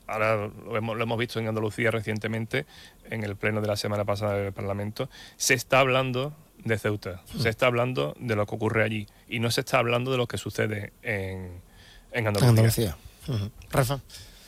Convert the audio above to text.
ahora lo hemos visto en Andalucía recientemente, en el pleno de la semana pasada del Parlamento, se está hablando de Ceuta, se está hablando de lo que ocurre allí y no se está hablando de lo que sucede en Andalucía. Rafa.